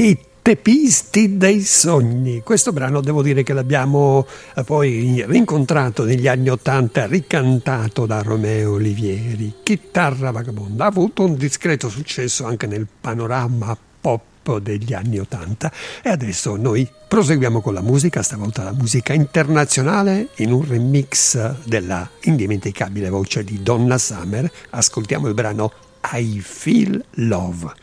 I Tepisti dei sogni. Questo brano devo dire che l'abbiamo poi rincontrato negli anni '80, ricantato da Romeo Olivieri. Chitarra vagabonda. Ha avuto un discreto successo anche nel panorama pop degli anni '80 e adesso noi proseguiamo con la musica, stavolta la musica internazionale in un remix della indimenticabile voce di Donna Summer. Ascoltiamo il brano I Feel Love.